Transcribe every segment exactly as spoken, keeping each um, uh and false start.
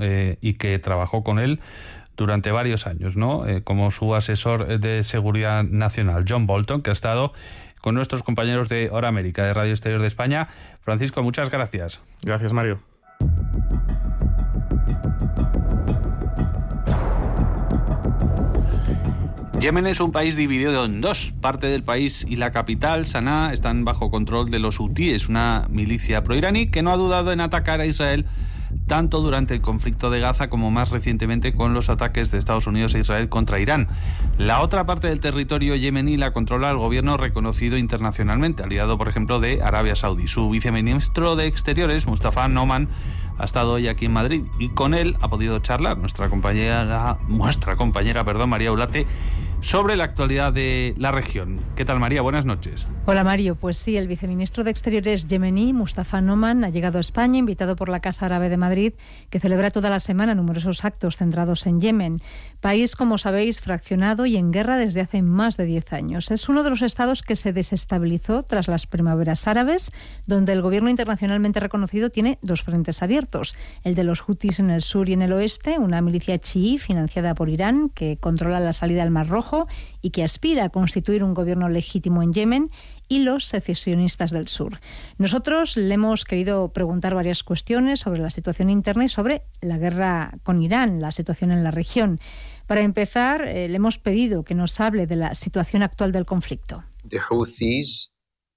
eh, y que trabajó con él durante varios años, ¿no? Eh, como su asesor de seguridad nacional, John Bolton, que ha estado con nuestros compañeros de Hora América, de Radio Exterior de España. Francisco, muchas gracias. Gracias, Mario. Yemen es un país dividido en dos. Parte del país y la capital, Sanaa, están bajo control de los hutíes, una milicia proiraní que no ha dudado en atacar a Israel tanto durante el conflicto de Gaza como más recientemente con los ataques de Estados Unidos e Israel contra Irán. La otra parte del territorio yemení la controla el gobierno reconocido internacionalmente, aliado, por ejemplo, de Arabia Saudí. Su viceministro de Exteriores, Mustafa Noman, ha estado hoy aquí en Madrid y con él ha podido charlar nuestra compañera, nuestra compañera, perdón, María Ulate, sobre la actualidad de la región. ¿Qué tal, María? Buenas noches. Hola, Mario. Pues sí, el viceministro de Exteriores yemení, Mustafa Noman, ha llegado a España, invitado por la Casa Árabe de Madrid, que celebra toda la semana numerosos actos centrados en Yemen. País, como sabéis, fraccionado y en guerra desde hace más de diez años. Es uno de los estados que se desestabilizó tras las primaveras árabes, donde el gobierno internacionalmente reconocido tiene dos frentes abiertos. El de los hutis en el sur y en el oeste, una milicia chií financiada por Irán que controla la salida al Mar Rojo y que aspira a constituir un gobierno legítimo en Yemen, y los secesionistas del sur. Nosotros le hemos querido preguntar varias cuestiones sobre la situación interna y sobre la guerra con Irán, la situación en la región. Para empezar, eh, le hemos pedido que nos hable de la situación actual del conflicto. The Houthis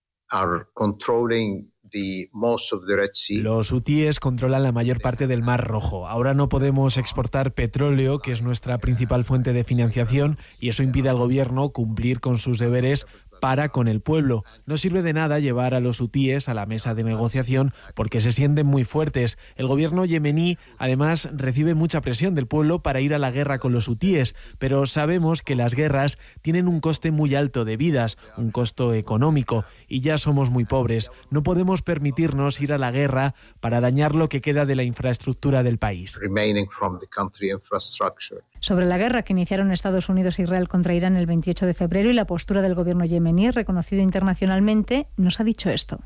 are controlling the most of the Red Sea. Los hutíes controlan la mayor parte del Mar Rojo. Ahora no podemos exportar petróleo, que es nuestra principal fuente de financiación, y eso impide al gobierno cumplir con sus deberes para con el pueblo. No sirve de nada llevar a los hutíes a la mesa de negociación porque se sienten muy fuertes. El gobierno yemení, además, recibe mucha presión del pueblo para ir a la guerra con los hutíes, pero sabemos que las guerras tienen un coste muy alto de vidas, un costo económico, y ya somos muy pobres. No podemos permitirnos ir a la guerra para dañar lo que queda de la infraestructura del país. Sobre la guerra que iniciaron Estados Unidos e Israel contra Irán el veintiocho de febrero y la postura del gobierno yemení, reconocido internacionalmente, nos ha dicho esto.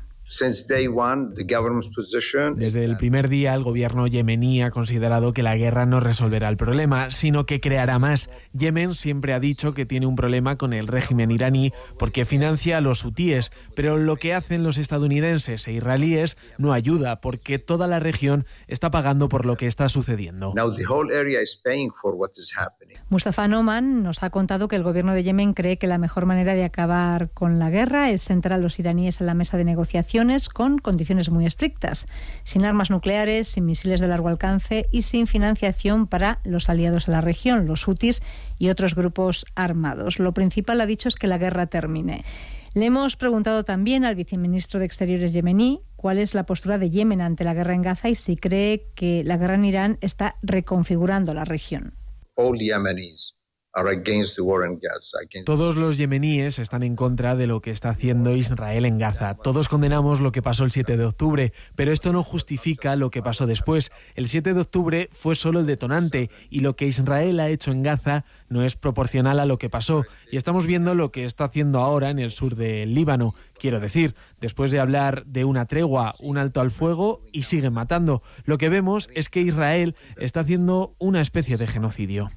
Desde el primer día, el gobierno yemení ha considerado que la guerra no resolverá el problema, sino que creará más. Yemen siempre ha dicho que tiene un problema con el régimen iraní porque financia a los hutíes, pero lo que hacen los estadounidenses e israelíes no ayuda porque toda la región está pagando por lo que está sucediendo. Mustafa Noman nos ha contado que el gobierno de Yemen cree que la mejor manera de acabar con la guerra es sentar a los iraníes en la mesa de negociación con condiciones muy estrictas, sin armas nucleares, sin misiles de largo alcance y sin financiación para los aliados de la región, los hutis y otros grupos armados. Lo principal, ha dicho, es que la guerra termine. Le hemos preguntado también al viceministro de Exteriores yemení cuál es la postura de Yemen ante la guerra en Gaza y si cree que la guerra en Irán está reconfigurando la región. All Yemenis are against the war in Gaza. Against... Todos los yemeníes están en contra de lo que está haciendo Israel en Gaza. Todos condenamos lo que pasó el siete de octubre, pero esto no justifica lo que pasó después. El siete de octubre fue solo el detonante y lo que Israel ha hecho en Gaza no es proporcional a lo que pasó. Y estamos viendo lo que está haciendo ahora en el sur del Líbano. Quiero decir, después de hablar de una tregua, un alto al fuego, y siguen matando. Lo que vemos es que Israel está haciendo una especie de genocidio.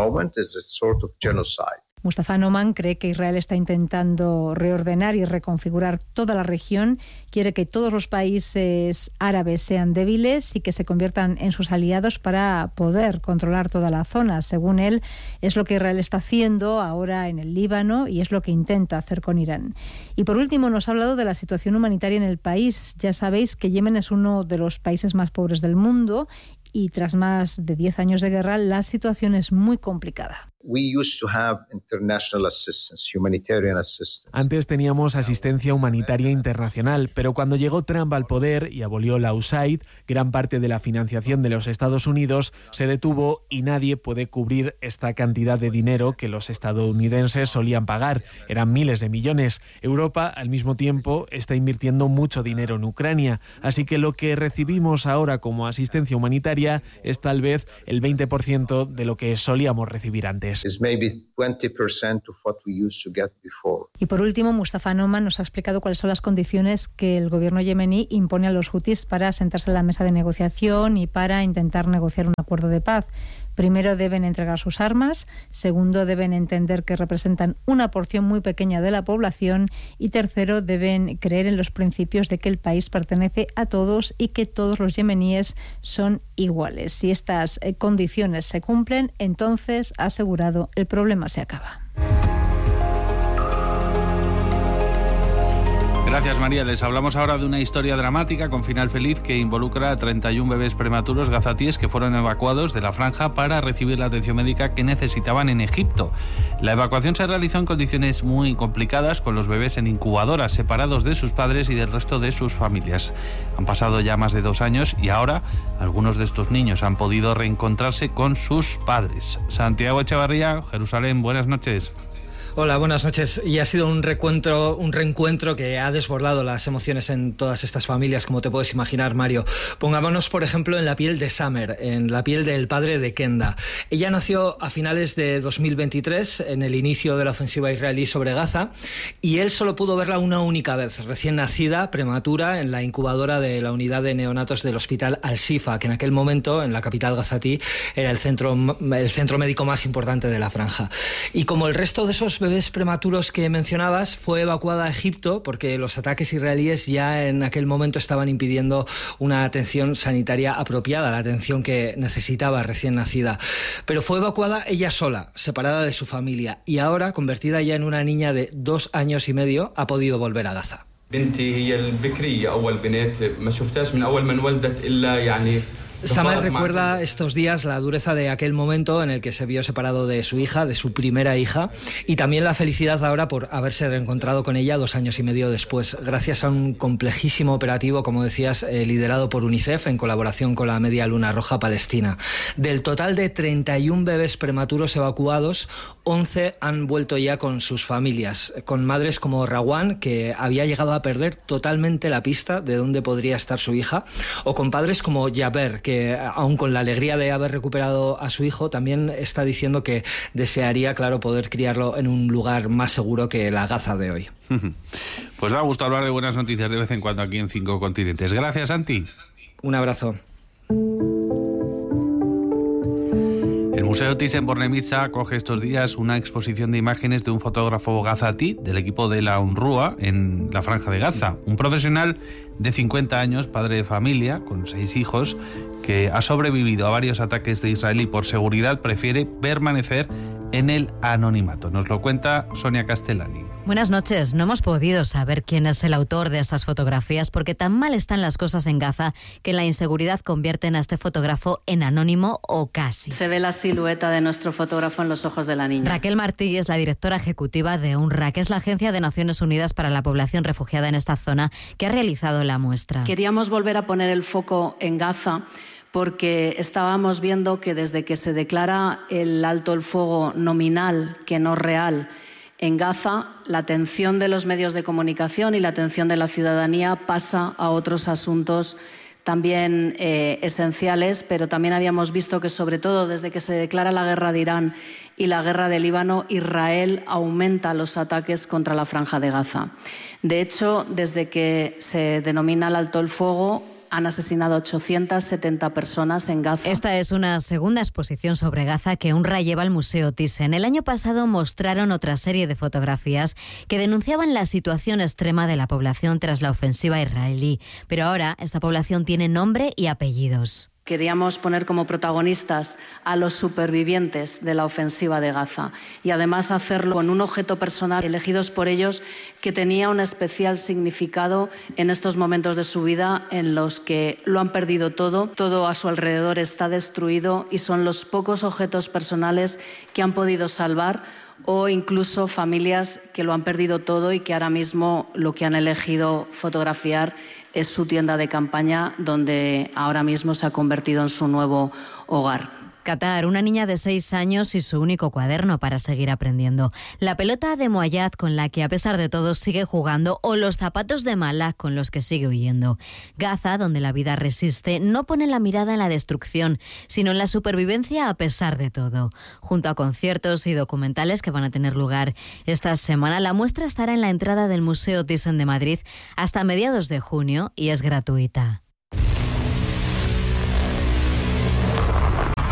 Mustafa Noman cree que Israel está intentando reordenar y reconfigurar toda la región, quiere que todos los países árabes sean débiles y que se conviertan en sus aliados para poder controlar toda la zona. Según él, es lo que Israel está haciendo ahora en el Líbano y es lo que intenta hacer con Irán. Y por último, nos ha hablado de la situación humanitaria en el país. Ya sabéis que Yemen es uno de los países más pobres del mundo y tras más de diez años de guerra, la situación es muy complicada. Antes teníamos asistencia humanitaria internacional, pero cuando llegó Trump al poder y abolió la U S A I D, gran parte de la financiación de los Estados Unidos se detuvo y nadie puede cubrir esta cantidad de dinero que los estadounidenses solían pagar. Eran miles de millones. Europa, al mismo tiempo, está invirtiendo mucho dinero en Ucrania, así que lo que recibimos ahora como asistencia humanitaria es tal vez el veinte por ciento de lo que solíamos recibir antes. Y por último, Mustafa Noman nos ha explicado cuáles son las condiciones que el gobierno yemení impone a los hutis para sentarse en la mesa de negociación y para intentar negociar una acuerdo de paz. Primero, deben entregar sus armas. Segundo, deben entender que representan una porción muy pequeña de la población. Y tercero, deben creer en los principios de que el país pertenece a todos y que todos los yemeníes son iguales. Si estas eh, condiciones se cumplen, entonces, ha asegurado, el problema se acaba. Gracias, María. Les hablamos ahora de una historia dramática con final feliz que involucra a treinta y uno bebés prematuros gazatíes que fueron evacuados de la franja para recibir la atención médica que necesitaban en Egipto. La evacuación se realizó en condiciones muy complicadas, con los bebés en incubadoras, separados de sus padres y del resto de sus familias. Han pasado ya más de dos años y ahora algunos de estos niños han podido reencontrarse con sus padres. Santiago Echevarría, Jerusalén, buenas noches. Hola, buenas noches. Y ha sido un reencuentro, un reencuentro que ha desbordado las emociones en todas estas familias, como te puedes imaginar, Mario. Pongámonos, por ejemplo, en la piel de Samer, en la piel del padre de Kenda. Ella nació a finales de dos mil veintitrés, en el inicio de la ofensiva israelí sobre Gaza, y él solo pudo verla una única vez, recién nacida, prematura, en la incubadora de la unidad de neonatos del hospital Al-Shifa, que en aquel momento, en la capital gazatí, era el centro, el centro médico más importante de la franja. Y como el resto de esos bebés prematuros que mencionabas, fue evacuada a Egipto porque los ataques israelíes ya en aquel momento estaban impidiendo una atención sanitaria apropiada, la atención que necesitaba recién nacida. Pero fue evacuada ella sola, separada de su familia, y ahora, convertida ya en una niña de dos años y medio, ha podido volver a Gaza. Samer recuerda estos días la dureza de aquel momento en el que se vio separado de su hija, de su primera hija, y también la felicidad ahora por haberse reencontrado con ella dos años y medio después, gracias a un complejísimo operativo, como decías, eh, liderado por UNICEF en colaboración con la Media Luna Roja Palestina. Del total de treinta y uno bebés prematuros evacuados, once han vuelto ya con sus familias, con madres como Rawan, que había llegado a perder totalmente la pista de dónde podría estar su hija, o con padres como Jaber, que aun con la alegría de haber recuperado a su hijo, también está diciendo que desearía, claro, poder criarlo en un lugar más seguro que la Gaza de hoy. Pues da gusto hablar de buenas noticias de vez en cuando aquí en Cinco Continentes. Gracias, Santi. Un abrazo. El Museo Thyssen-Bornemisza acoge estos días una exposición de imágenes de un fotógrafo gazatí del equipo de la UNRWA en la Franja de Gaza. Un profesional de cincuenta años, padre de familia, con seis hijos, que ha sobrevivido a varios ataques de Israel y por seguridad prefiere permanecer en el anonimato. Nos lo cuenta Sonia Castellani. Buenas noches. No hemos podido saber quién es el autor de estas fotografías porque tan mal están las cosas en Gaza que la inseguridad convierten a este fotógrafo en anónimo o casi. Se ve la silueta de nuestro fotógrafo en los ojos de la niña. Raquel Martí es la directora ejecutiva de UNRWA, que es la Agencia de Naciones Unidas para la Población Refugiada en esta zona, que ha realizado la muestra. Queríamos volver a poner el foco en Gaza porque estábamos viendo que desde que se declara el alto el fuego nominal, que no real, en Gaza, la atención de los medios de comunicación y la atención de la ciudadanía pasa a otros asuntos también eh, esenciales, pero también habíamos visto que, sobre todo desde que se declara la guerra de Irán y la guerra de Líbano, Israel aumenta los ataques contra la Franja de Gaza. De hecho, desde que se denomina el alto el fuego, han asesinado ochocientas setenta personas en Gaza. Esta es una segunda exposición sobre Gaza que UNRWA lleva al Museo Thyssen. El año pasado mostraron otra serie de fotografías que denunciaban la situación extrema de la población tras la ofensiva israelí. Pero ahora esta población tiene nombre y apellidos. Queríamos poner como protagonistas a los supervivientes de la ofensiva de Gaza y además hacerlo con un objeto personal elegidos por ellos que tenía un especial significado en estos momentos de su vida en los que lo han perdido todo, todo a su alrededor está destruido y son los pocos objetos personales que han podido salvar, o incluso familias que lo han perdido todo y que ahora mismo lo que han elegido fotografiar es su tienda de campaña, donde ahora mismo se ha convertido en su nuevo hogar. Qatar, una niña de seis años y su único cuaderno para seguir aprendiendo. La pelota de Moayad con la que a pesar de todo sigue jugando o los zapatos de mala con los que sigue huyendo. Gaza, donde la vida resiste, no pone la mirada en la destrucción, sino en la supervivencia a pesar de todo. Junto a conciertos y documentales que van a tener lugar esta semana, la muestra estará en la entrada del Museo Thyssen de Madrid hasta mediados de junio y es gratuita.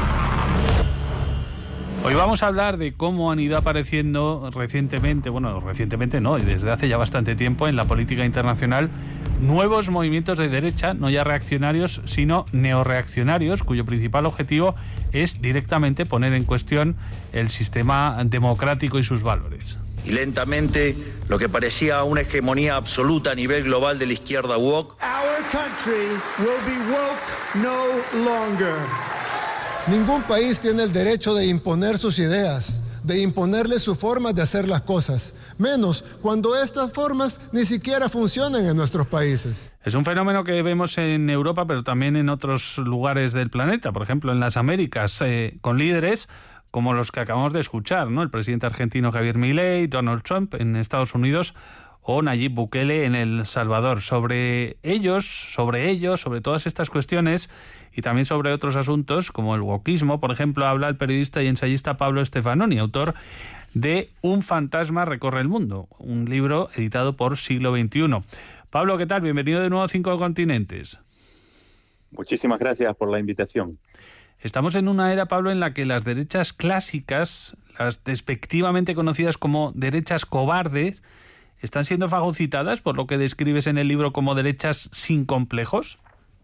Hoy vamos a hablar de cómo han ido apareciendo recientemente, bueno, recientemente no, y desde hace ya bastante tiempo en la política internacional, nuevos movimientos de derecha, no ya reaccionarios, sino neorreaccionarios, cuyo principal objetivo es directamente poner en cuestión el sistema democrático y sus valores. Y lentamente, lo que parecía una hegemonía absoluta a nivel global de la izquierda woke. Our country will be woke no longer. Ningún país tiene el derecho de imponer sus ideas, de imponerle su forma de hacer las cosas, menos cuando estas formas ni siquiera funcionan en nuestros países. Es un fenómeno que vemos en Europa, pero también en otros lugares del planeta, por ejemplo en las Américas, eh, con líderes como los que acabamos de escuchar, ¿no? El presidente argentino Javier Milei, Donald Trump en Estados Unidos o Nayib Bukele en El Salvador. Sobre ellos, sobre ellos, sobre todas estas cuestiones y también sobre otros asuntos como el wokismo, por ejemplo, habla el periodista y ensayista Pablo Stefanoni, autor de Un fantasma recorre el mundo, un libro editado por Siglo veintiuno. Pablo, ¿qué tal? Bienvenido de nuevo a Cinco Continentes. Muchísimas gracias por la invitación. Estamos en una era, Pablo, en la que las derechas clásicas, las despectivamente conocidas como derechas cobardes, están siendo fagocitadas por lo que describes en el libro como derechas sin complejos.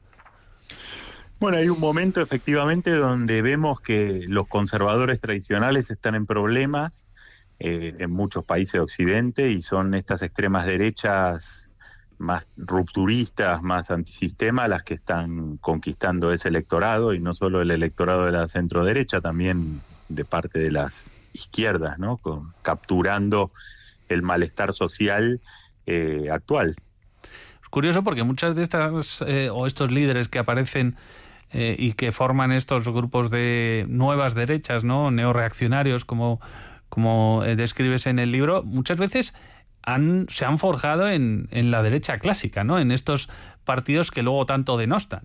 Bueno, hay un momento efectivamente donde vemos que los conservadores tradicionales están en problemas eh, en muchos países de Occidente y son estas extremas derechas más rupturistas, más antisistema, las que están conquistando ese electorado, y no solo el electorado de la centro-derecha, también de parte de las izquierdas, ¿no? Con, capturando el malestar social eh, actual. Es curioso porque muchas de estas eh, o estos líderes que aparecen eh, y que forman estos grupos de nuevas derechas, ¿no? Neorreaccionarios, como, como eh, describes en el libro, muchas veces han, se han forjado en, en la derecha clásica, ¿no? En estos partidos que luego tanto denostan.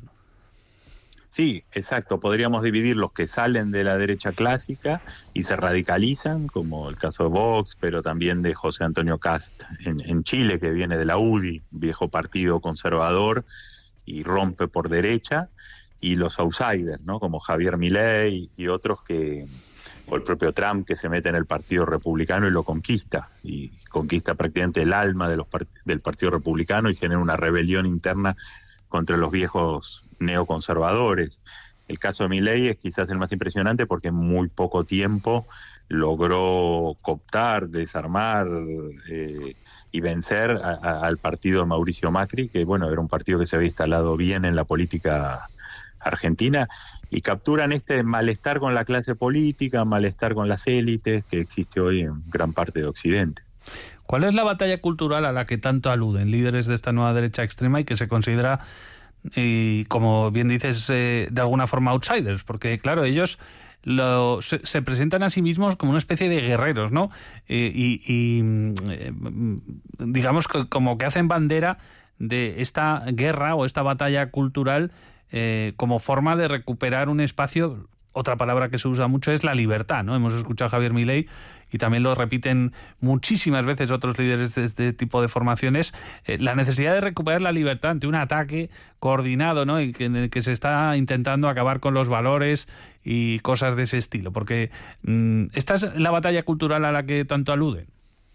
Sí, exacto. Podríamos dividir los que salen de la derecha clásica y se radicalizan, como el caso de Vox, pero también de José Antonio Cast en, en Chile, que viene de la U D I, viejo partido conservador, y rompe por derecha, y los outsiders, ¿no? Como Javier Milei y otros que, o el propio Trump, que se mete en el Partido Republicano y lo conquista, y conquista prácticamente el alma de los part- del Partido Republicano y genera una rebelión interna contra los viejos neoconservadores. El caso de Milei es quizás el más impresionante porque en muy poco tiempo logró cooptar, desarmar eh, y vencer a, a, al partido de Mauricio Macri, que bueno, era un partido que se había instalado bien en la política argentina, y capturan este malestar con la clase política, malestar con las élites que existe hoy en gran parte de Occidente. ¿Cuál es la batalla cultural a la que tanto aluden líderes de esta nueva derecha extrema y que se considera, y como bien dices, eh, de alguna forma outsiders? Porque, claro, ellos lo, se, se presentan a sí mismos como una especie de guerreros, ¿no? Eh, y, y eh, digamos que como que hacen bandera de esta guerra o esta batalla cultural eh, como forma de recuperar un espacio. Otra palabra que se usa mucho es la libertad, ¿no? Hemos escuchado a Javier Milei y también lo repiten muchísimas veces otros líderes de este tipo de formaciones, eh, la necesidad de recuperar la libertad ante un ataque coordinado, ¿no? Y que, en el que se está intentando acabar con los valores y cosas de ese estilo, porque mmm, esta es la batalla cultural a la que tanto aluden.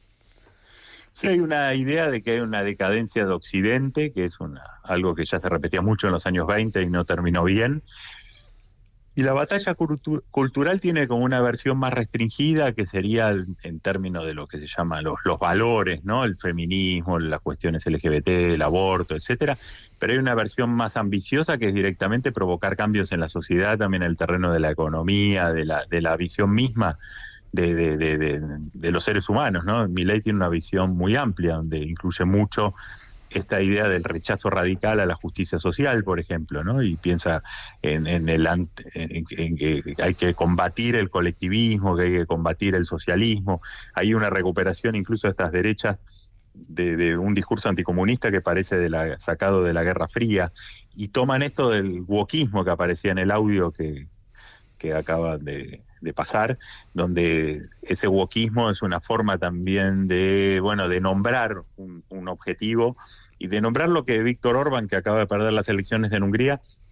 Sí, hay una idea de que hay una decadencia de Occidente, que es una, algo que ya se repetía mucho en los años veinte y no terminó bien. Y la batalla cultu- cultural tiene como una versión más restringida, que sería el, en términos de lo que se llama los, los valores, ¿no? El feminismo, las cuestiones L G B T, el aborto, etcétera. Pero hay una versión más ambiciosa que es directamente provocar cambios en la sociedad, también en el terreno de la economía, de la, de la visión misma de, de, de, de, de los seres humanos, ¿no? Milei tiene una visión muy amplia, donde incluye mucho esta idea del rechazo radical a la justicia social, por ejemplo, ¿no? Y piensa en, en, el, en, en que hay que combatir el colectivismo, que hay que combatir el socialismo. Hay una recuperación incluso de estas derechas de, de un discurso anticomunista que parece de la, sacado de la Guerra Fría, y toman esto del wokismo que aparecía en el audio que, que acaban de, de pasar, donde ese wokismo es una forma también de, bueno, de nombrar un, un objetivo y de nombrar lo que Víctor Orbán, que acaba de perder las elecciones en Hungría,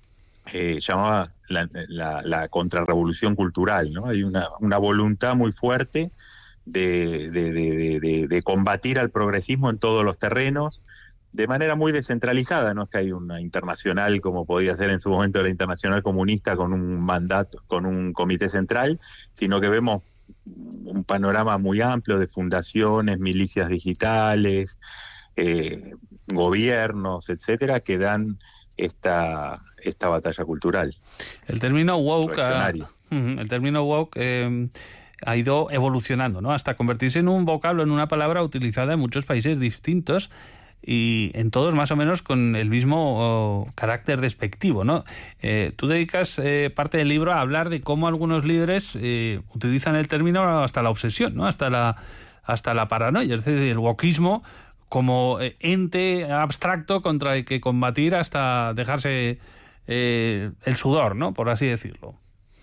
eh, llamaba la, la, la contrarrevolución cultural, ¿no? Hay una, una voluntad muy fuerte de, de, de, de, de combatir al progresismo en todos los terrenos, de manera muy descentralizada. No es que hay una internacional como podía ser en su momento la Internacional Comunista con un mandato, con un comité central, sino que vemos un panorama muy amplio de fundaciones, milicias digitales, eh, gobiernos, etcétera, que dan esta, esta batalla cultural. El término woke, ha, el término woke eh, ha ido evolucionando, ¿no? Hasta convertirse en un vocablo, en una palabra utilizada en muchos países distintos, y en todos más o menos con el mismo oh, carácter despectivo, ¿no? Eh, tú dedicas eh, parte del libro a hablar de cómo algunos líderes eh, utilizan el término hasta la obsesión, ¿no? Hasta la, hasta la paranoia, es decir, el wokismo como ente abstracto contra el que combatir hasta dejarse eh, el sudor, ¿no? Por así decirlo.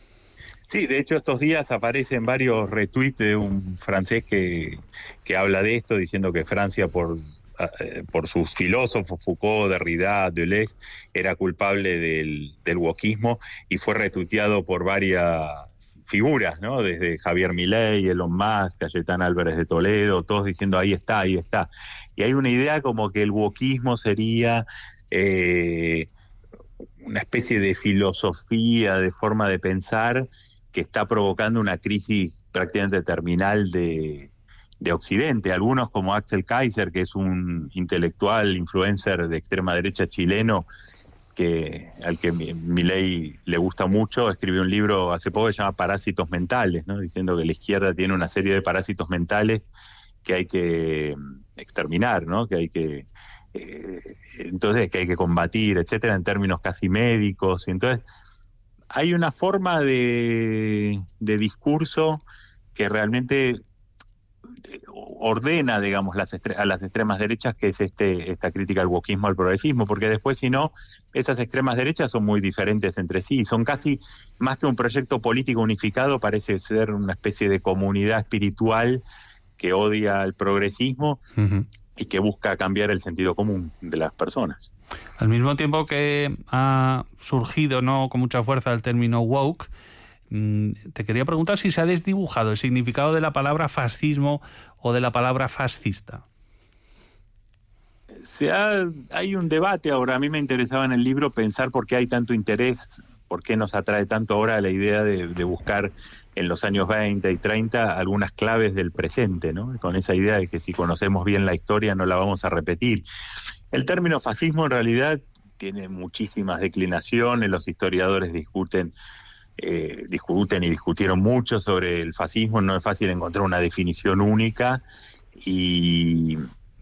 Sí, de hecho estos días aparecen varios retweets de un francés que, que habla de esto, diciendo que Francia por... por sus filósofos, Foucault, Derrida, Deleuze, era culpable del, del wokismo, y fue retuiteado por varias figuras, ¿no? Desde Javier Milei, Elon Musk, Cayetán Álvarez de Toledo, todos diciendo ahí está, ahí está. Y hay una idea como que el wokismo sería eh, una especie de filosofía, de forma de pensar, que está provocando una crisis prácticamente terminal de... de Occidente. Algunos, como Axel Kaiser, que es un intelectual, influencer de extrema derecha chileno, que al que Milei le gusta mucho, escribió un libro hace poco que se llama Parásitos Mentales, ¿no? Diciendo que la izquierda tiene una serie de parásitos mentales que hay que exterminar, ¿no? Que hay que eh, entonces que hay que combatir, etcétera, en términos casi médicos. Y entonces hay una forma de, de discurso que realmente ordena, digamos, las estre- a las extremas derechas, que es este esta crítica al wokismo, al progresismo, porque después, si no, esas extremas derechas son muy diferentes entre sí, son casi más que un proyecto político unificado, parece ser una especie de comunidad espiritual que odia al progresismo uh-huh. y que busca cambiar el sentido común de las personas. Al mismo tiempo que ha surgido, ¿no?, con mucha fuerza el término woke, te quería preguntar si se ha desdibujado el significado de la palabra fascismo o de la palabra fascista. Se ha, hay un debate ahora. A mí me interesaba en el libro pensar por qué hay tanto interés, por qué nos atrae tanto ahora la idea de, de buscar en los años veinte y treinta algunas claves del presente, ¿no? Con esa idea de que si conocemos bien la historia no la vamos a repetir. El término fascismo en realidad tiene muchísimas declinaciones, los historiadores discuten Eh, discuten y discutieron mucho sobre el fascismo. No es fácil encontrar una definición única, y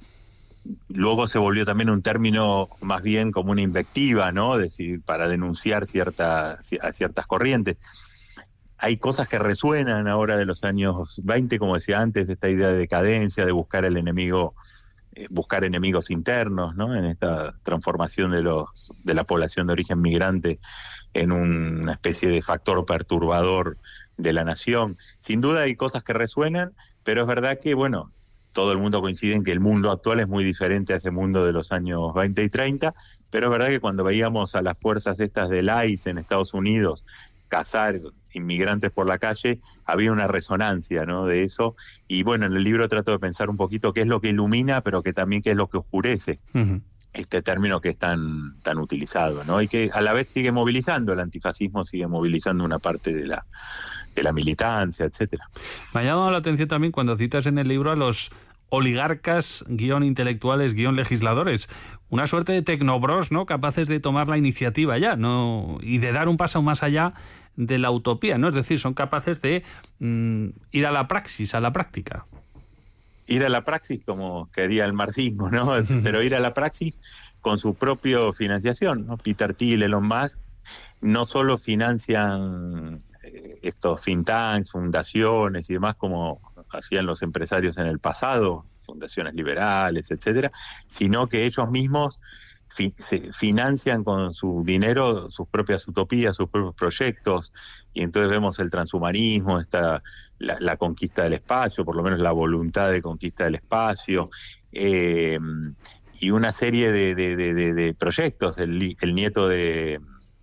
luego se volvió también un término más bien como una invectiva, ¿no? Es decir, para denunciar cierta, a ciertas corrientes. Hay cosas que resuenan ahora de los años veinte, como decía antes, de esta idea de decadencia, de buscar el enemigo, eh, buscar enemigos internos, ¿no? En esta transformación de los de la población de origen migrante en una especie de factor perturbador de la nación. Sin duda hay cosas que resuenan, pero es verdad que, bueno, todo el mundo coincide en que el mundo actual es muy diferente a ese mundo de los años veinte y treinta, pero es verdad que cuando veíamos a las fuerzas estas del ICE en Estados Unidos cazar inmigrantes por la calle, había una resonancia, ¿no?, de eso. Y bueno, en el libro trato de pensar un poquito qué es lo que ilumina, pero que también qué es lo que oscurece. Uh-huh. Este término que es tan tan utilizado, ¿no? Y que a la vez sigue movilizando, el antifascismo sigue movilizando una parte de la de la militancia, etcétera. Me ha llamado la atención también cuando citas en el libro a los oligarcas, guión intelectuales, guión legisladores, una suerte de tecnobros, ¿no?, capaces de tomar la iniciativa ya, ¿no?, y de dar un paso más allá de la utopía, ¿no? Es decir, son capaces de mm, ir a la praxis, a la práctica. Ir a la praxis, como quería el marxismo, ¿no? Pero ir a la praxis con su propia financiación, ¿no? Peter Thiel, Elon Musk, no solo financian eh, estos think tanks, fundaciones y demás, como hacían los empresarios en el pasado, fundaciones liberales, etcétera, sino que ellos mismos fi- se financian con su dinero sus propias utopías, sus propios proyectos, y entonces vemos el transhumanismo, esta, la, la conquista del espacio, por lo menos la voluntad de conquista del espacio, eh, y una serie de, de, de, de, de proyectos. El, el nieto de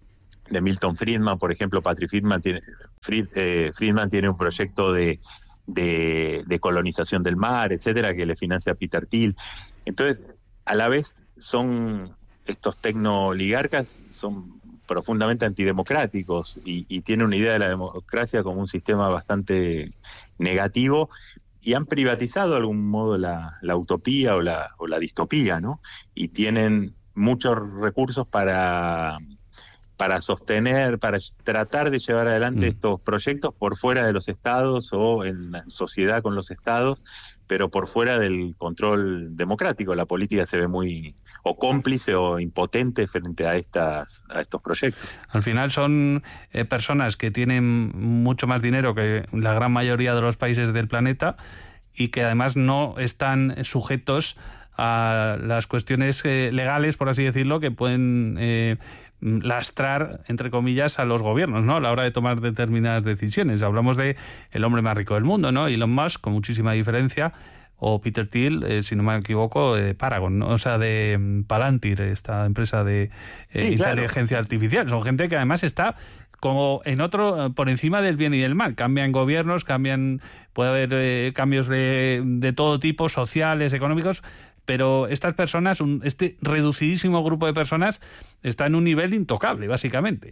de Milton Friedman, por ejemplo. Patrick Friedman tiene, Fried, eh, Friedman tiene un proyecto de, de, de colonización del mar, etcétera, que le financia Peter Thiel. Entonces, a la vez son estos tecnooligarcas son profundamente antidemocráticos y, y tienen una idea de la democracia como un sistema bastante negativo, y han privatizado de algún modo la, la utopía o la, o la distopía, ¿no? Y tienen muchos recursos para, para sostener, para tratar de llevar adelante mm. estos proyectos por fuera de los estados o en sociedad con los estados, pero por fuera del control democrático. La política se ve muy o cómplice o impotente frente a estas a estos proyectos. Al final son eh, personas que tienen mucho más dinero que la gran mayoría de los países del planeta y que además no están sujetos a las cuestiones eh, legales, por así decirlo, que pueden eh, lastrar, entre comillas, a los gobiernos, ¿no?, a la hora de tomar determinadas decisiones. Hablamos de el hombre más rico del mundo, ¿no?, Elon Musk, con muchísima diferencia, o Peter Thiel, eh, si no me equivoco, de Paragon, ¿no? O sea, de um, Palantir, esta empresa de eh, sí, inteligencia claro. artificial. Son gente que además está como en otro, por encima del bien y del mal. Cambian gobiernos, cambian, puede haber eh, cambios de, de todo tipo, sociales, económicos, pero estas personas, un, este reducidísimo grupo de personas, está en un nivel intocable, básicamente.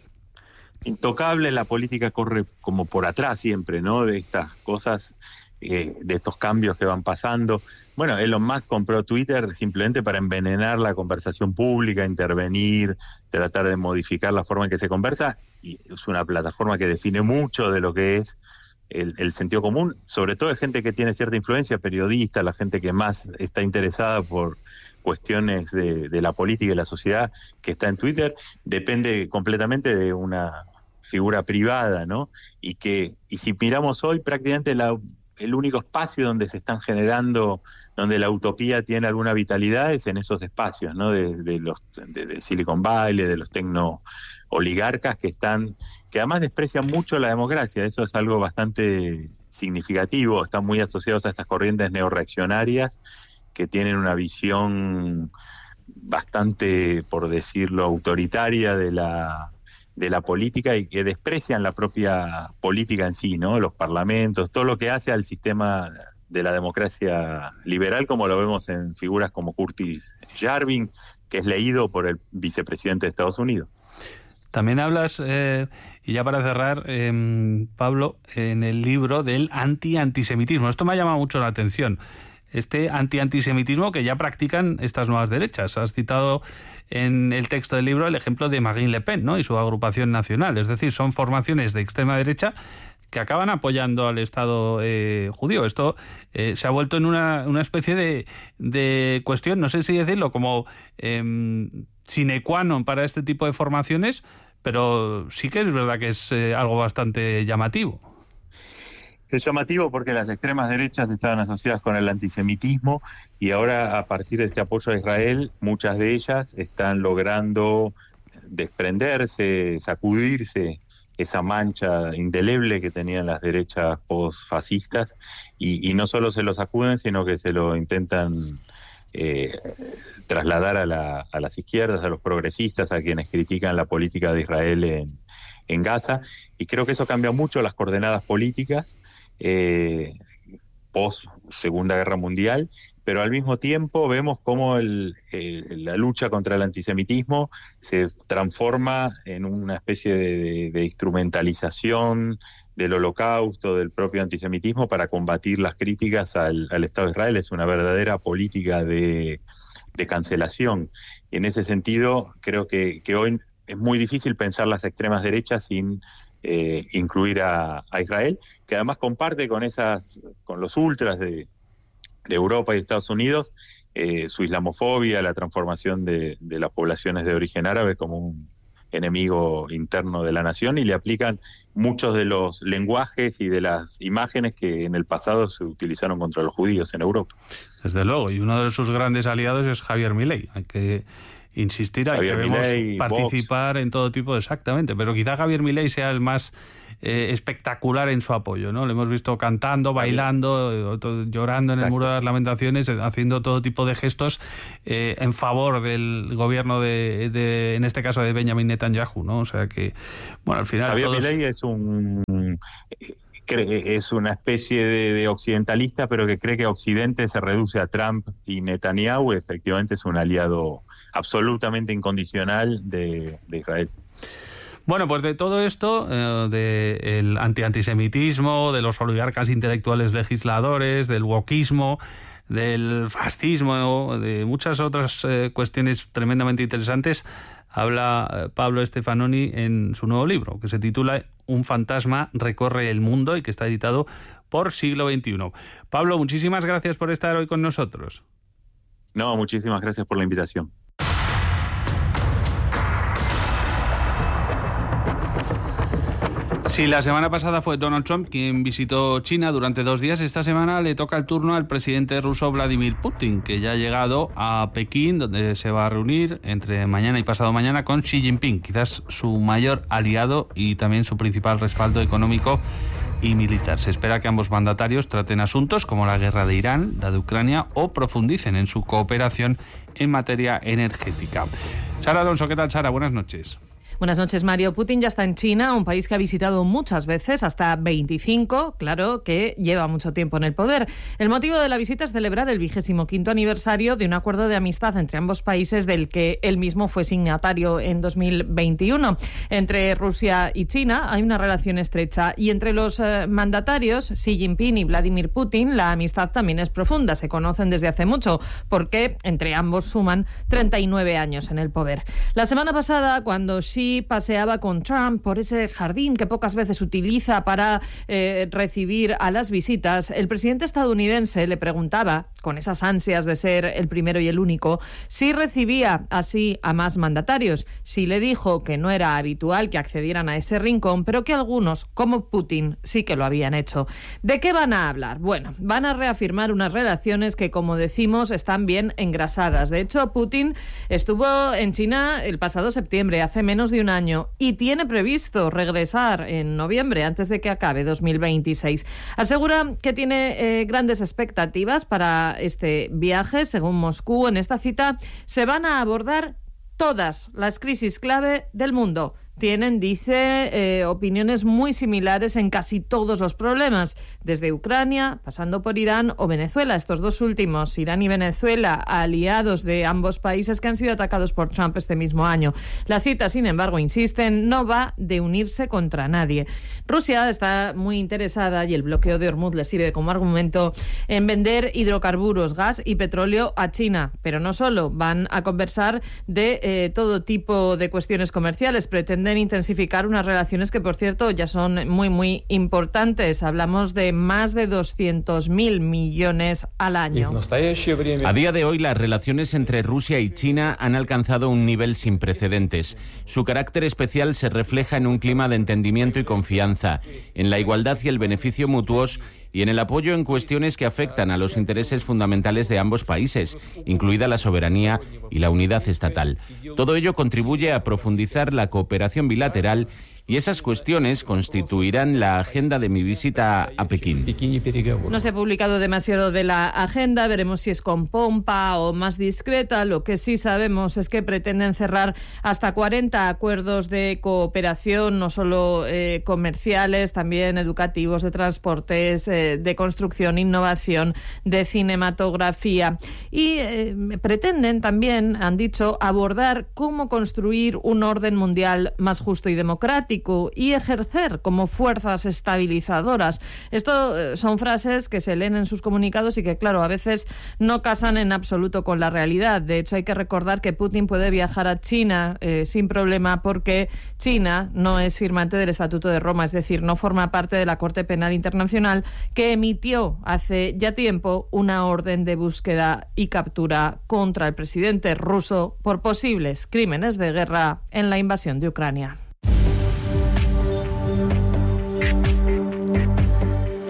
Intocable, la política corre como por atrás siempre, ¿no?, de estas cosas, eh, de estos cambios que van pasando. Bueno, Elon Musk compró Twitter simplemente para envenenar la conversación pública, intervenir, tratar de modificar la forma en que se conversa, y es una plataforma que define mucho de lo que es el, el sentido común, sobre todo de gente que tiene cierta influencia, periodistas, la gente que más está interesada por cuestiones de, de la política y la sociedad que está en Twitter, depende completamente de una figura privada, ¿no? Y que y si miramos hoy, prácticamente la, el único espacio donde se están generando, donde la utopía tiene alguna vitalidad, es en esos espacios, ¿no?, de, de los de, de Silicon Valley, de los tecno oligarcas que están, que además desprecian mucho la democracia. Eso es algo bastante significativo. Están muy asociados a estas corrientes neorreaccionarias que tienen una visión bastante, por decirlo, autoritaria de la de la política, y que desprecian la propia política en sí, ¿no?, los parlamentos, todo lo que hace al sistema de la democracia liberal, como lo vemos en figuras como Curtis Yarvin, que es leído por el vicepresidente de Estados Unidos. También hablas, eh, y ya para cerrar, eh, Pablo, en el libro del anti-antisemitismo. Esto me ha llamado mucho la atención. Este anti-antisemitismo que ya practican estas nuevas derechas. Has citado en el texto del libro el ejemplo de Marine Le Pen, ¿no?, y su agrupación nacional. Es decir, son formaciones de extrema derecha que acaban apoyando al Estado eh, judío. Esto eh, se ha vuelto en una, una especie de, de cuestión, no sé si decirlo, como eh, sine qua non para este tipo de formaciones, pero sí que es verdad que es eh, algo bastante llamativo. Es llamativo porque las extremas derechas estaban asociadas con el antisemitismo, y ahora, a partir de este apoyo a Israel, muchas de ellas están logrando desprenderse, sacudirse esa mancha indeleble que tenían las derechas postfascistas, y, y no solo se lo sacuden, sino que se lo intentan eh, trasladar a, la, a las izquierdas, a los progresistas, a quienes critican la política de Israel en, en Gaza. Y creo que eso cambia mucho las coordenadas políticas eh, post Segunda Guerra Mundial, pero al mismo tiempo vemos cómo el, el, la lucha contra el antisemitismo se transforma en una especie de, de, de instrumentalización del holocausto, del propio antisemitismo, para combatir las críticas al, al Estado de Israel. Es una verdadera política de, de cancelación. Y en ese sentido, creo que, que hoy es muy difícil pensar las extremas derechas sin eh, incluir a, a Israel, que además comparte con esas, con los ultras de, de Europa y Estados Unidos, eh, su islamofobia, la transformación de, de las poblaciones de origen árabe como un enemigo interno de la nación, y le aplican muchos de los lenguajes y de las imágenes que en el pasado se utilizaron contra los judíos en Europa. Desde luego, y uno de sus grandes aliados es Javier Milei. Hay que insistir, hay Javier que vemos Milei, participar Vox. en todo tipo, exactamente, pero quizá Javier Milei sea el más eh, espectacular en su apoyo, ¿no? Le hemos visto cantando, bailando, eh, todo, llorando en Exacto. el Muro de las Lamentaciones, haciendo todo tipo de gestos eh, en favor del gobierno de, de, en este caso, de Benjamin Netanyahu, ¿no? O sea que, bueno, al final Javier todos... Milei es un... es una especie de, de occidentalista, pero que cree que Occidente se reduce a Trump y Netanyahu. Efectivamente es un aliado absolutamente incondicional de, de Israel. Bueno, pues de todo esto, eh, del anti-antisemitismo, de los oligarcas intelectuales legisladores, del wokismo, del fascismo, de muchas otras eh, cuestiones tremendamente interesantes, habla eh, Pablo Stefanoni en su nuevo libro, que se titula Un fantasma recorre el mundo y que está editado por Siglo veintiuno. Pablo, muchísimas gracias por estar hoy con nosotros. No, muchísimas gracias por la invitación. Si la semana pasada fue Donald Trump quien visitó China durante dos días, esta semana le toca el turno al presidente ruso Vladimir Putin, que ya ha llegado a Pekín, donde se va a reunir entre mañana y pasado mañana con Xi Jinping, quizás su mayor aliado y también su principal respaldo económico y militar. Se espera que ambos mandatarios traten asuntos como la guerra de Irán, la de Ucrania o profundicen en su cooperación en materia energética. Sara Alonso, ¿qué tal, Sara? Buenas noches. Buenas noches, Mario. Putin ya está en China, un país que ha visitado muchas veces, hasta veinticinco, claro, que lleva mucho tiempo en el poder. El motivo de la visita es celebrar el vigésimo quinto aniversario de un acuerdo de amistad entre ambos países del que él mismo fue signatario en dos mil veintiuno. Entre Rusia y China hay una relación estrecha y entre los eh, mandatarios, Xi Jinping y Vladimir Putin, la amistad también es profunda. Se conocen desde hace mucho porque entre ambos suman treinta y nueve años en el poder. La semana pasada, cuando Xi paseaba con Trump por ese jardín que pocas veces utiliza para eh, recibir a las visitas, el presidente estadounidense le preguntaba, con esas ansias de ser el primero y el único, si recibía así a más mandatarios. Xi le dijo que no era habitual que accedieran a ese rincón, pero que algunos, como Putin, sí que lo habían hecho. ¿De qué van a hablar? Bueno, van a reafirmar unas relaciones que, como decimos, están bien engrasadas. De hecho, Putin estuvo en China el pasado septiembre, hace menos de un año, y tiene previsto regresar en noviembre, antes de que acabe dos mil veintiséis. Asegura que tiene eh, grandes expectativas para este viaje. Según Moscú, en esta cita se van a abordar todas las crisis clave del mundo. Tienen, dice, eh, opiniones muy similares en casi todos los problemas, desde Ucrania, pasando por Irán o Venezuela. Estos dos últimos, Irán y Venezuela, aliados de ambos países que han sido atacados por Trump este mismo año. La cita, sin embargo, insisten, no va de unirse contra nadie. Rusia está muy interesada, y el bloqueo de Hormuz le sirve como argumento, en vender hidrocarburos, gas y petróleo a China. Pero no solo, van a conversar de eh, todo tipo de cuestiones comerciales. Pretenden intensificar unas relaciones que, por cierto, ya son muy, muy importantes. Hablamos de más de doscientos mil millones al año. A día de hoy, las relaciones entre Rusia y China han alcanzado un nivel sin precedentes. Su carácter especial se refleja en un clima de entendimiento y confianza, en la igualdad y el beneficio mutuos y en el apoyo en cuestiones que afectan a los intereses fundamentales de ambos países, incluida la soberanía y la unidad estatal. Todo ello contribuye a profundizar la cooperación bilateral y esas cuestiones constituirán la agenda de mi visita a Pekín. No se ha publicado demasiado de la agenda, veremos si es con pompa o más discreta. Lo que sí sabemos es que pretenden cerrar hasta cuarenta acuerdos de cooperación, no solo eh, comerciales, también educativos, de transportes, eh, de construcción, innovación, de cinematografía. Y eh, pretenden también, han dicho, abordar cómo construir un orden mundial más justo y democrático y ejercer como fuerzas estabilizadoras. Esto eh, son frases que se leen en sus comunicados y que, claro, a veces no casan en absoluto con la realidad. De hecho, hay que recordar que Putin puede viajar a China eh, sin problema porque China no es firmante del Estatuto de Roma, es decir, no forma parte de la Corte Penal Internacional, que emitió hace ya tiempo una orden de búsqueda y captura contra el presidente ruso por posibles crímenes de guerra en la invasión de Ucrania.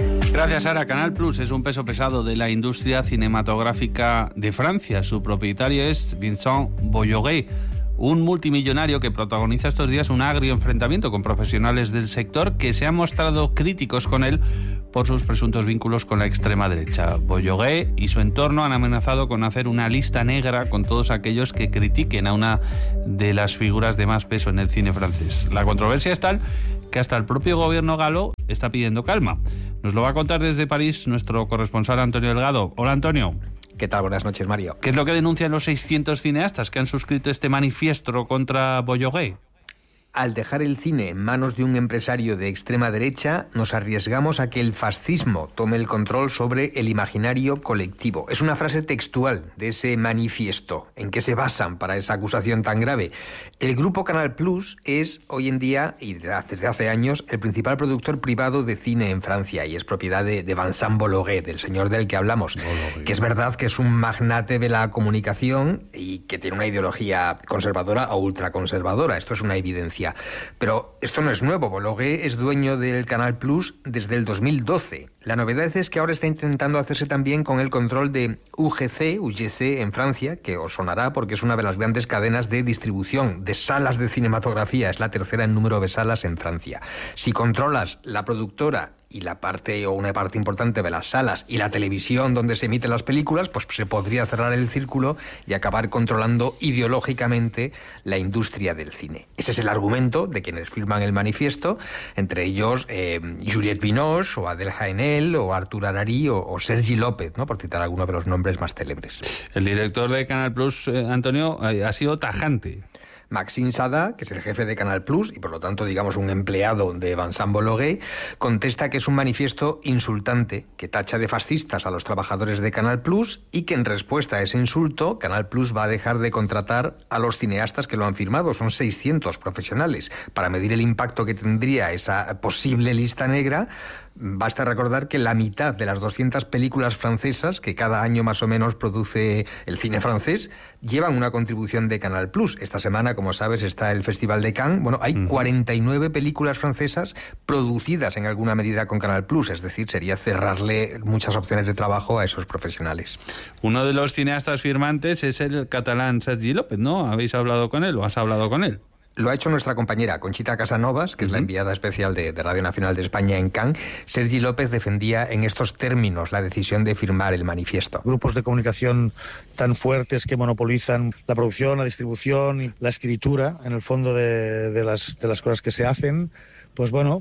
Gracias, Sara. Canal Plus es un peso pesado de la industria cinematográfica de Francia. Su propietario es Vincent Bolloré, un multimillonario que protagoniza estos días un agrio enfrentamiento con profesionales del sector que se han mostrado críticos con él por sus presuntos vínculos con la extrema derecha. Bolloré y su entorno han amenazado con hacer una lista negra con todos aquellos que critiquen a una de las figuras de más peso en el cine francés. La controversia es tal que hasta el propio gobierno galo está pidiendo calma. Nos lo va a contar desde París nuestro corresponsal Antonio Delgado. Hola, Antonio. ¿Qué tal? Buenas noches, Mario. ¿Qué es lo que denuncian los seiscientos cineastas que han suscrito este manifiesto contra Bolloré? Al dejar el cine en manos de un empresario de extrema derecha, nos arriesgamos a que el fascismo tome el control sobre el imaginario colectivo. Es una frase textual de ese manifiesto. ¿En qué se basan para esa acusación tan grave? El grupo Canal Plus es hoy en día, y desde hace años, el principal productor privado de cine en Francia y es propiedad de, de Vincent Bolloré, del señor del que hablamos. Bolloré. Que es verdad que es un magnate de la comunicación y que tiene una ideología conservadora o ultraconservadora. Esto es una evidencia. Pero esto no es nuevo. Bolloré es dueño del Canal Plus desde el dos mil doce. La novedad es que ahora está intentando hacerse también con el control de U G C, U G C en Francia, que os sonará porque es una de las grandes cadenas de distribución de salas de cinematografía. Es la tercera en número de salas en Francia. Si controlas la productora y la parte o una parte importante de las salas y la televisión donde se emiten las películas, pues se podría cerrar el círculo y acabar controlando ideológicamente la industria del cine. Ese es el argumento de quienes firman el manifiesto, entre ellos eh, Juliette Binoche o Adèle Haenel o Artur Harari o, o Sergi López, ¿no? Por citar algunos de los nombres más célebres. El director de Canal Plus, eh, Antonio, eh, ha sido tajante. Maxime Sada, que es el jefe de Canal Plus y por lo tanto, digamos, un empleado de Vincent Bolloré, contesta que es un manifiesto insultante que tacha de fascistas a los trabajadores de Canal Plus y que en respuesta a ese insulto, Canal Plus va a dejar de contratar a los cineastas que lo han firmado. Son seiscientos profesionales. Para medir el impacto que tendría esa posible lista negra, basta recordar que la mitad de las doscientas películas francesas que cada año más o menos produce el cine francés llevan una contribución de Canal Plus. Esta semana, como sabes, está el Festival de Cannes. Bueno, hay uh-huh. cuarenta y nueve películas francesas producidas en alguna medida con Canal Plus, es decir, sería cerrarle muchas opciones de trabajo a esos profesionales. Uno de los cineastas firmantes es el catalán Sergi López, ¿no? ¿Habéis hablado con él o has hablado con él? Lo ha hecho nuestra compañera Conchita Casanovas, que es la enviada especial de, de Radio Nacional de España en Cannes. Sergi López defendía en estos términos la decisión de firmar el manifiesto. Grupos de comunicación tan fuertes que monopolizan la producción, la distribución y la escritura, en el fondo de, de, las, de las cosas que se hacen, pues bueno,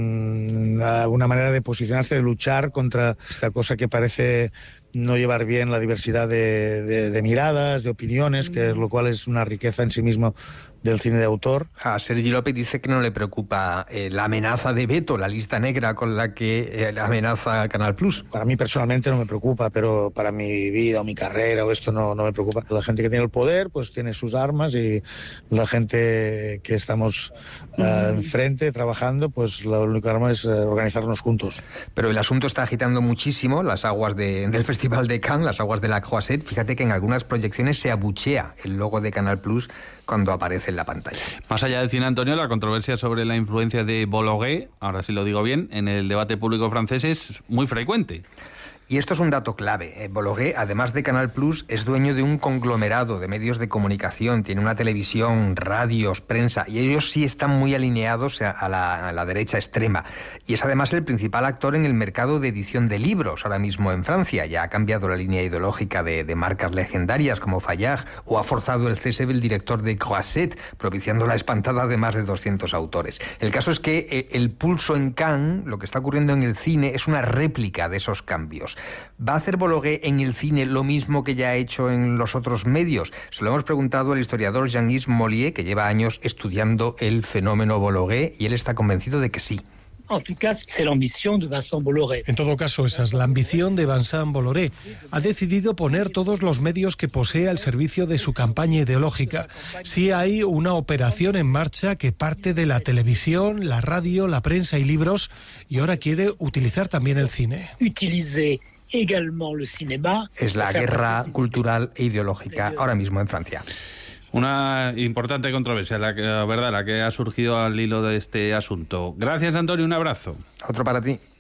mmm, una manera de posicionarse, de luchar contra esta cosa que parece no llevar bien la diversidad de, de, de miradas, de opiniones, que lo cual es una riqueza en sí mismo del cine de autor. A Sergi López dice que no le preocupa eh, la amenaza de veto, la lista negra con la que eh, amenaza Canal Plus. Para mí personalmente no me preocupa, pero para mi vida o mi carrera o esto no, no me preocupa. La gente que tiene el poder pues tiene sus armas y la gente que estamos uh, enfrente trabajando, pues la única arma es uh, organizarnos juntos. Pero el asunto está agitando muchísimo las aguas de, del Festival de Cannes, las aguas de la Croisette. Fíjate que en algunas proyecciones se abuchea el logo de Canal Plus cuando aparece en la pantalla. Más allá del cine, Antonio, la controversia sobre la influencia de Bolloré, ahora sí lo digo bien, en el debate público francés es muy frecuente. Y esto es un dato clave. Bolloré, además de Canal Plus, es dueño de un conglomerado de medios de comunicación, tiene una televisión, radios, prensa, y ellos sí están muy alineados a la, a la derecha extrema. Y es además el principal actor en el mercado de edición de libros ahora mismo en Francia. Ya ha cambiado la línea ideológica de, de marcas legendarias como Fayard, o ha forzado el cese del director de Croisette, propiciando la espantada de más de doscientos autores. El caso es que el pulso en Cannes, lo que está ocurriendo en el cine, es una réplica de esos cambios. ¿Va a hacer Bolloré en el cine lo mismo que ya ha hecho en los otros medios? Se lo hemos preguntado al historiador Jean-Yves Mollier, que lleva años estudiando el fenómeno Bolloré, y él está convencido de que sí. En todo caso, esa es la ambición de Vincent Bolloré. Ha decidido poner todos los medios que posee al servicio de su campaña ideológica. Sí hay una operación en marcha que parte de la televisión, la radio, la prensa y libros, y ahora quiere utilizar también el cine. Es la guerra cultural e ideológica ahora mismo en Francia. Una importante controversia, la, que, la verdad, la que ha surgido al hilo de este asunto. Gracias, Antonio, un abrazo. Otro para ti.